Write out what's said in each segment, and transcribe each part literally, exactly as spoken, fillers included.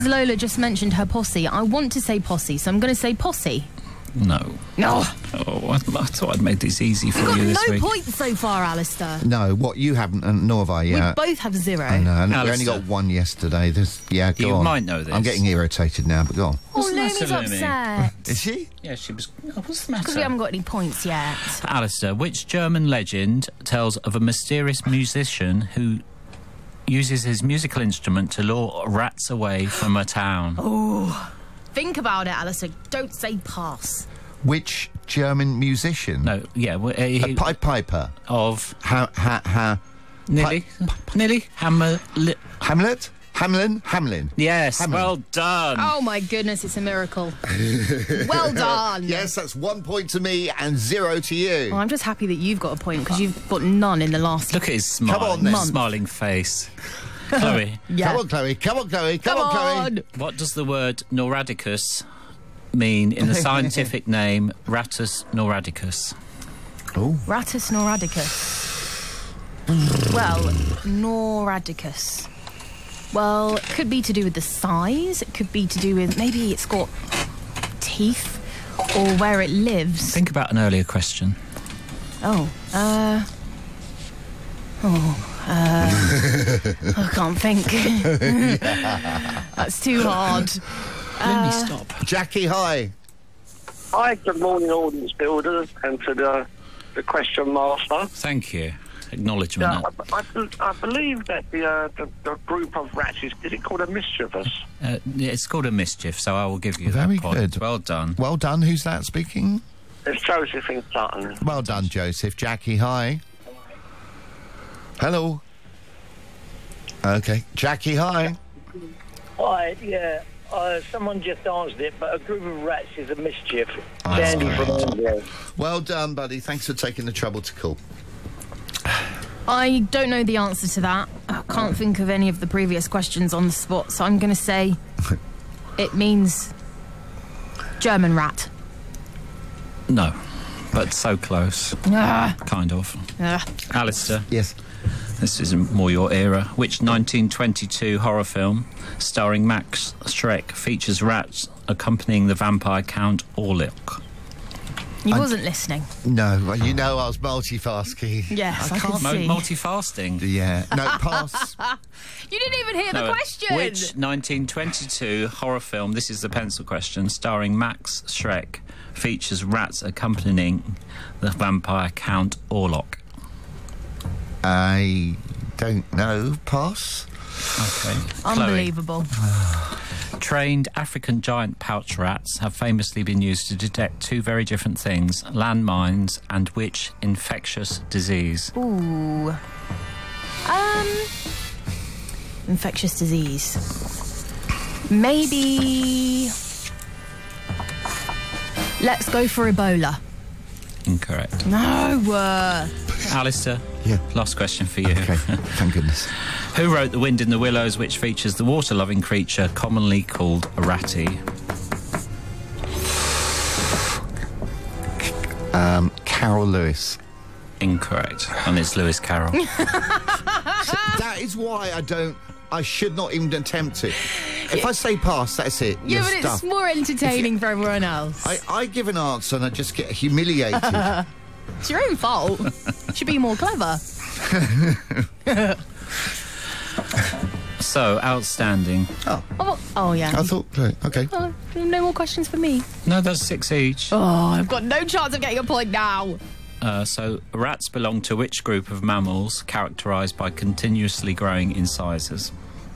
Lola just mentioned her posse. I want to say posse, so I'm going to say posse. No. No. Oh, I, I thought I'd made this easy for You've got you this no week. points so far, Alistair. No, what, you haven't, and nor have I yet. We both have zero. I know, and we Alistair. only got one yesterday. This, yeah, go You on. might know this. I'm getting irritated now, but go on. Oh, What's the matter, Lumi's Lumi? upset. Is she? Yeah, she was... Oh, what's the matter? Because we haven't got any points yet. Alistair, which German legend tells of a mysterious musician who uses his musical instrument to lure rats away from a town? Oh, think about it, Alistair. Don't say pass. Which German musician? No, yeah, well, uh, A he, Pied Piper. of Ha, ha, ha. Nearly, nearly Hammer. Li- Hamlet? Hamlin? Hamlin. yes, Hamlin. well done. Oh, my goodness, it's a miracle. Well done. Yes, that's one point to me and zero to you. Well, I'm just happy that you've got a point, because you've got none in the last... Look at his smile, Come on, then. smiling face. Chloe, Yeah. Come on, Chloe. Come on, Chloe. Come, Come on, on. Chloe. what does the word Norradicus mean in the scientific name Rattus norradicus? Oh. Rattus norradicus. Well, norradicus. Well, it could be to do with the size. It could be to do with... Maybe it's got teeth or where it lives. Think about an earlier question. Oh, uh... Oh, uh... I can't think. That's too hard. Let me Uh, stop. Jackie, hi. Hi, good morning, audience builders, and to the, the question master. Thank you. Acknowledgement. Yeah, I, I, be- I believe that the, uh, the the group of rats is, is it called a mischievous? Uh, yeah, it's called a mischief, so I will give you Very that point. good. Well done. Well done. Who's that speaking? It's Joseph in Sutton. Well done, Joseph. Jackie, hi. Hello. Okay. Jackie, hi. Hi, yeah. Uh, someone just answered it, but a group of rats is a mischief. That's Dandy from correct. India. Well done, buddy. Thanks for taking the trouble to call. I don't know the answer to that. I can't think of any of the previous questions on the spot, so I'm going to say it means German rat. No, but so close. Ah, Kind of. ah. Alistair, Yes. this is more your era. Which nineteen twenty-two horror film starring Max Schreck features rats accompanying the vampire Count Orlok? He I- wasn't listening. No, well, you know I was multitasking. Yes, I, can't- can Mo- see. multi-fasting. Yeah. No, pass. You didn't even hear No, the uh, question. Which nineteen twenty-two horror film, this is the pencil question, starring Max Schreck, features rats accompanying the vampire Count Orlok? I don't know. Pass. Okay. Chloe. Unbelievable. Trained African giant pouch rats have famously been used to detect two very different things, landmines and which infectious disease? Ooh. Um. Infectious disease. Maybe. Let's go for Ebola. Incorrect. No. Uh, Alistair, Yeah. last question for you. Okay. Thank goodness. Who wrote The Wind in the Willows, which features the water-loving creature commonly called a ratty? Um, Carol Lewis. Incorrect. And it's Lewis Carroll. That is why I don't. I should not even attempt to. If I say pass, that's it. yeah, You're but stuffed. it's more entertaining for everyone else. I, I give an answer and I just get humiliated. It's your own fault. You should be more clever. So, outstanding. Oh, Oh, oh yeah. I thought. Okay. Oh, no more questions for me. No, that's six each. Oh, I've got no chance of getting a point now. Uh, so, rats belong to which group of mammals characterised by continuously growing in sizes?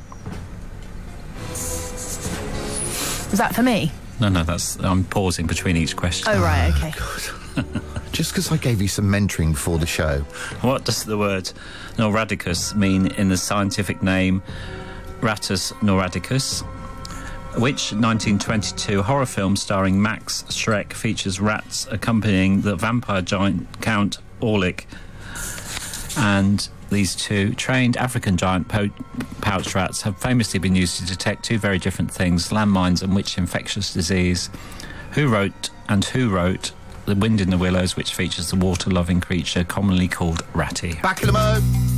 Was that for me? No, no, that's... I'm pausing between each question. Oh, right, okay. Just because I gave you some mentoring before the show. What does the word Norradicus mean in the scientific name Rattus norradicus? Which nineteen twenty-two horror film starring Max Schreck features rats accompanying the vampire giant Count Orlik? And these two trained African giant po- pouch rats have famously been used to detect two very different things, landmines and which infectious disease? Who wrote and who wrote The Wind in the Willows, which features the water-loving creature commonly called ratty? Back in the mo.